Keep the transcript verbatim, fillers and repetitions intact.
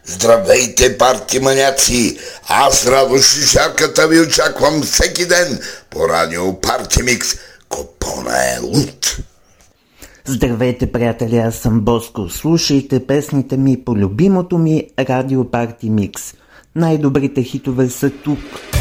Здравейте, парти маняци! Аз, Радо Шишарката, ви очаквам всеки ден по радио Парти Микс. Купона е лут! Здравейте, приятели, аз съм Боско. Слушайте песните ми по любимото ми радио Парти Микс. Най-добрите хитове са тук.